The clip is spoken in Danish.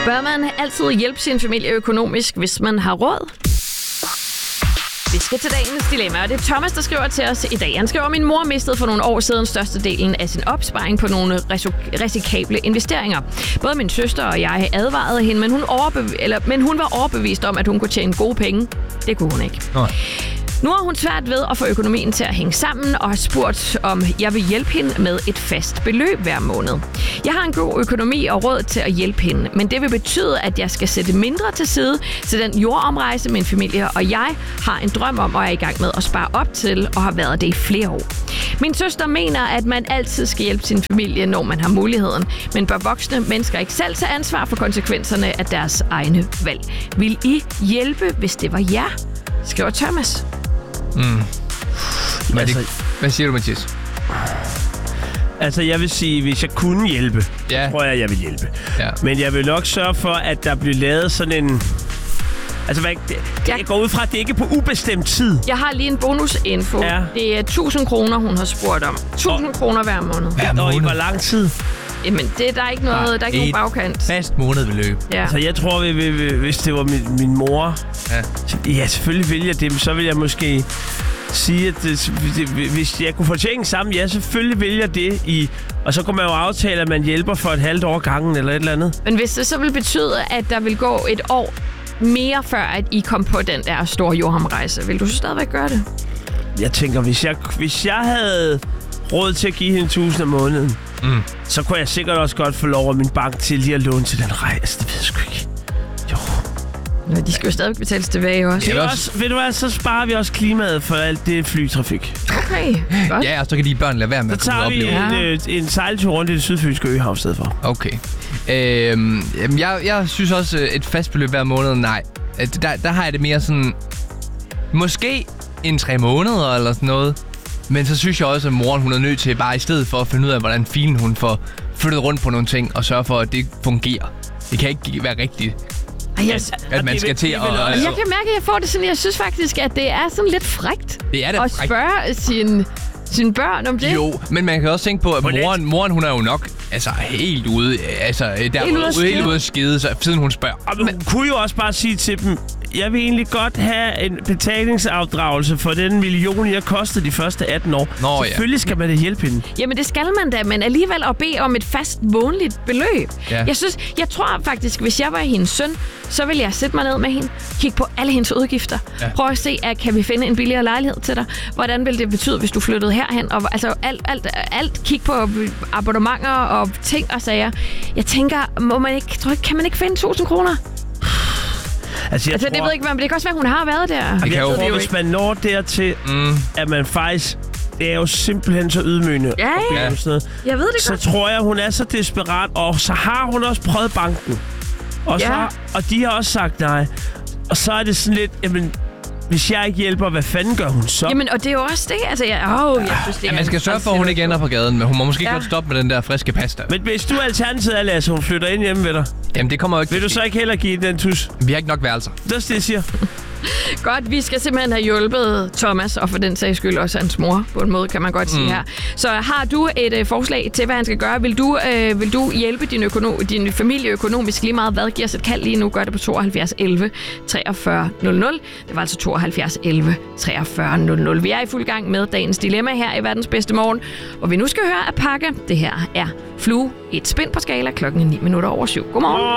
Bør man altid hjælpe sin familie økonomisk, hvis man har råd? Vi skal til dagens dilemma, og det er Thomas, der skriver til os i dag. Han skriver, min mor mistede for nogle år siden størstedelen af sin opsparing på nogle risikable investeringer. Både min søster og jeg advarede hende, men hun var overbevist om, at hun kunne tjene gode penge. Det kunne hun ikke. Nej. Nu har hun svært ved at få økonomien til at hænge sammen, og har spurgt, om jeg vil hjælpe hende med et fast beløb hver måned. Jeg har en god økonomi og råd til at hjælpe hende, men det vil betyde, at jeg skal sætte mindre til side til den jordomrejse, min familie og jeg har en drøm om og er i gang med at spare op til, og har været det i flere år. Min søster mener, at man altid skal hjælpe sin familie, når man har muligheden, men bør voksne mennesker ikke selv tage ansvar for konsekvenserne af deres egne valg. Vil I hjælpe, hvis det var jer? Skriver Thomas. Hvad siger du, Mathias? Altså, jeg vil sige, hvis jeg kunne hjælpe, tror jeg vil hjælpe. Ja. Men jeg vil nok sørge for, at der bliver lavet sådan en... Altså, jeg går ud fra, at det ikke er på ubestemt tid. Jeg har lige en bonusinfo. Ja. Det er 1.000 kroner, hun har spurgt om. 1.000 kroner hver måned. Og i hvor lang tid? Jamen, der er ikke noget, der er ikke nogen bagkant. Fast månedbeløb. Ja. Altså, jeg tror, hvis det var min mor... Ja, selvfølgelig vil jeg det, så vil jeg måske sige, at hvis jeg kunne få tingene sammen, ja, selvfølgelig vil jeg det. Og så kunne man jo aftale, at man hjælper for et halvt år gangen eller et eller andet. Men hvis det så vil betyde, at der vil gå et år mere før, at I kom på den der store jordomrejse, vil du så stadigvæk gøre det? Jeg tænker, hvis jeg havde råd til at give hende 1.000 om måneden, så kunne jeg sikkert også godt få lov af min bank til lige at låne til den rejse. Det ved jeg sgu ikke. Jo. Ja, de skal jo stadig betales tilbage også. Det er også, ved du hvad, så sparer vi også klimaet for alt det flytrafik. Okay, godt. Ja, og så kan de børn lade være med så tager vi en sejltur rundt i det sydfynske øhav i stedet for. Okay. Jeg synes også, et fast beløb hver måned, nej. Der har jeg det mere sådan... Måske 3 måneder eller sådan noget. Men så synes jeg også, at moren hun er nødt til bare i stedet for at finde ud af, hvordan filen hun får flyttet rundt på nogle ting, og sørge for, at det fungerer. Det kan ikke være rigtigt. At man skal til at... Jeg kan mærke, at jeg får det sådan, jeg synes faktisk, at det er sådan lidt frækt. Det er det at spørge sine børn om det. Jo, men man kan også tænke på, at moren hun er jo nok helt ude, helt ude at skide, siden hun spørger. Og man kunne jo også bare sige til dem, jeg vil egentlig godt have en betalingsafdragelse for den million, jeg kostede de første 18 år. Selvfølgelig skal man da hjælpe hende. Jamen det skal man da, men alligevel at bede om et fast månedligt beløb. Ja. Jeg tror faktisk, hvis jeg var hendes søn, så ville jeg sætte mig ned med hende, kigge på alle hendes udgifter. Ja. Prøv at se, kan vi finde en billigere lejlighed til dig? Hvordan ville det betyde, hvis du flyttede herhen? Og altså alt kig på abonnementer og ting og sager. Jeg tænker, kan man ikke finde 1.000 kroner? Altså, det ved jeg ikke, men det kan også være, hun har været der. Jeg tror, hvis man når dertil, at man faktisk... Det er jo simpelthen så ydmygende. Ja. Jeg ved det så godt. tror jeg, hun er så desperat, og så har hun også prøvet banken. Og de har også sagt nej. Og så er det sådan lidt, jamen... Hvis jeg ikke hjælper, hvad fanden gør hun så? Jamen, og det er jo også det. Altså, jeg synes, det er man skal sørge for, at hun ikke ender på gaden, men hun må måske godt stoppe med den der friske pasta. Men hvis du alternativet er, Lasse, hun flytter ind hjemme ved dig. Jamen, det kommer jo ikke. Vil du så ikke heller give den tus? Vi har ikke nok værelser. Det er det, jeg siger. Godt, vi skal simpelthen have hjulpet Thomas, og for den sags skyld også hans mor, på en måde, kan man godt sige her. Så har du et forslag til, hvad han skal gøre? Vil du hjælpe din familie økonomisk lige meget? Hvad giver os et kald lige nu? Gør det på 72 11 43 00. Det var altså 72 11 43 00. Vi er i fuld gang med dagens dilemma her i Verdens Bedste Morgen, hvor vi nu skal høre at pakke. Det her er Flue, et spin på skala, 9:09. Godmorgen.